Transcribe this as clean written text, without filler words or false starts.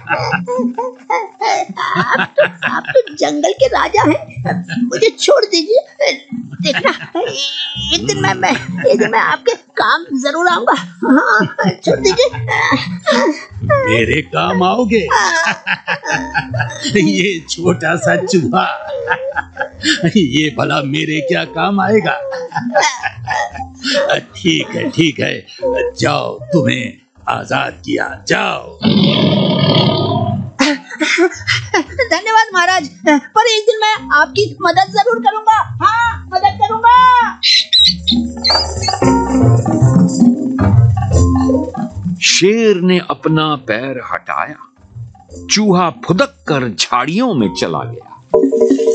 आप तो जंगल के राजा हैं, मुझे छोड़ दीजिए। देखना, एक दिन मैं आपके काम जरूर आऊंगा। हाँ, छोड़ दीजिए। मेरे काम आओगे? ये छोटा सा चूहा, ये भला मेरे क्या काम आएगा? ठीक है, जाओ, तुम्हें आजाद किया, जाओ। धन्यवाद महाराज, पर एक दिन मैं आपकी मदद जरूर करूंगा। हाँ, मदद करूंगा। शेर ने अपना पैर हटाया, चूहा फुदक कर झाड़ियों में चला गया।